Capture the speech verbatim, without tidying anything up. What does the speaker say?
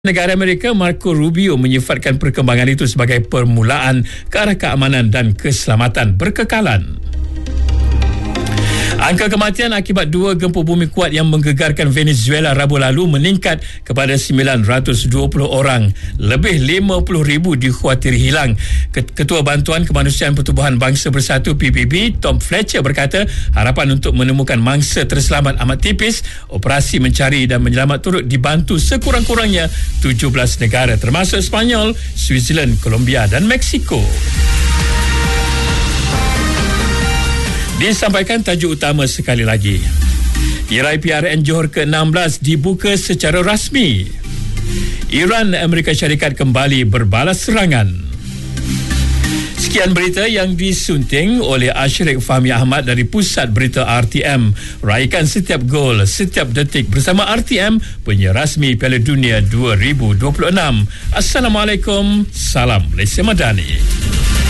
Negara Amerika Marco Rubio menyifatkan perkembangan itu sebagai permulaan ke arah keamanan dan keselamatan berkekalan. Angka kematian akibat dua gempa bumi kuat yang menggegarkan Venezuela Rabu lalu meningkat kepada sembilan ratus dua puluh orang. Lebih lima puluh ribu dikhawatiri hilang. Ketua Bantuan Kemanusiaan Pertubuhan Bangsa Bersatu P B B, Tom Fletcher berkata harapan untuk menemukan mangsa terselamat amat tipis. Operasi mencari dan menyelamat turut dibantu sekurang-kurangnya tujuh belas negara termasuk Sepanyol, Switzerland, Colombia dan Mexico. Disampaikan tajuk utama sekali lagi. Irai P R N Johor ke enam belas dibuka secara rasmi. Iran Amerika Syarikat kembali berbalas serangan. Sekian berita yang disunting oleh Ashrik Fahmi Ahmad dari Pusat Berita R T M. Raikan setiap gol, setiap detik bersama R T M, penyiar rasmi Piala Dunia dua ribu dua puluh enam. Assalamualaikum, salam Malaysia Madani.